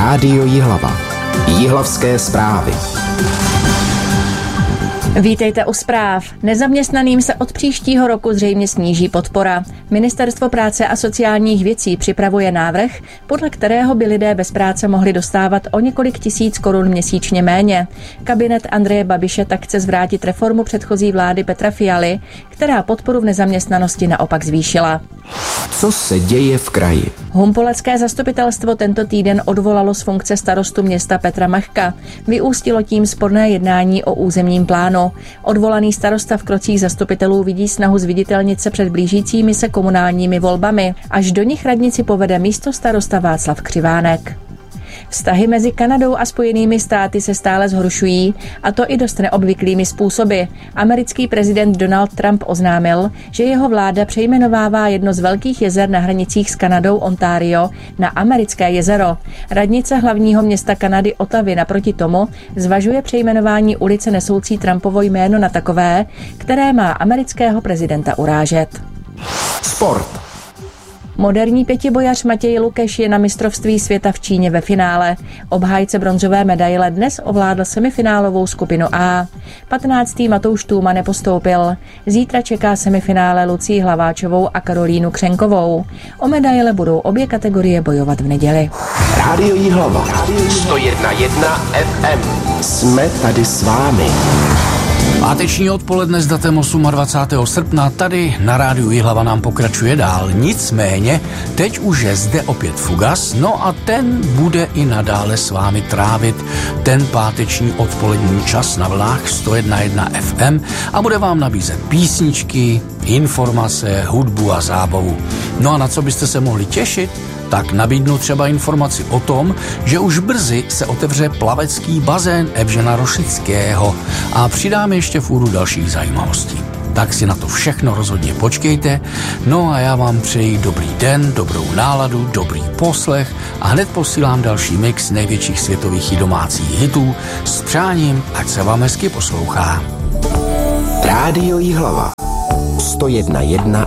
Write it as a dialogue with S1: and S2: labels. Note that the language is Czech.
S1: Rádio Jihlava. Jihlavské zprávy.
S2: Vítejte u zpráv. Nezaměstnaným se od příštího roku zřejmě sníží podpora. Ministerstvo práce a sociálních věcí připravuje návrh, podle kterého by lidé bez práce mohli dostávat o několik tisíc korun měsíčně méně. Kabinet Andreje Babiše tak chce zvrátit reformu předchozí vlády Petra Fialy, která podporu v nezaměstnanosti naopak zvýšila.
S1: Co se děje v kraji?
S2: Humpolecké zastupitelstvo tento týden odvolalo z funkce starostu města Petra Machka. Vyústilo tím sporné jednání o územním plánu. Odvolaný starosta v krocích zastupitelů vidí snahu zviditelnit se před blížícími se komunálními volbami. Až do nich radnici povede místostarosta Václav Křivánek. Vztahy mezi Kanadou a Spojenými státy se stále zhoršují, a to i dost neobvyklými způsoby. Americký prezident Donald Trump oznámil, že jeho vláda přejmenovává jedno z velkých jezer na hranicích s Kanadou Ontario na Americké jezero. Radnice hlavního města Kanady Ottavy naproti tomu zvažuje přejmenování ulice nesoucí Trumpovo jméno na takové, které má amerického prezidenta urážet.
S1: Sport.
S2: Moderní pětibojař Matěj Lukeš je na mistrovství světa v Číně ve finále. Obhájce bronzové medaile dnes ovládl semifinálovou skupinu A. 15. Matouš Tůma nepostoupil. Zítra čeká semifinále Lucii Hlaváčovou a Karolínu Křenkovou. O medaile budou obě kategorie bojovat v neděli.
S1: Rádio Jihlava. 101,1 FM. Jsme tady s vámi.
S3: Páteční odpoledne s datem 28. srpna tady na rádiu Jihlava nám pokračuje dál. Nicméně, teď už je zde opět Fugas, no a ten bude i nadále s vámi trávit ten páteční odpolední čas na vlnách 101,1 FM a bude vám nabízet písničky, informace, hudbu a zábavu. No a na co byste se mohli těšit? Tak nabídnu třeba informaci o tom, že už brzy se otevře plavecký bazén Evžena Rošického a přidáme ještě fůru dalších zajímavostí. Tak si na to všechno rozhodně počkejte, no a já vám přeji dobrý den, dobrou náladu, dobrý poslech a hned posílám další mix největších světových i domácích hitů s přáním, ať se vám hezky poslouchá.
S1: Rádio Jihlava. 101,1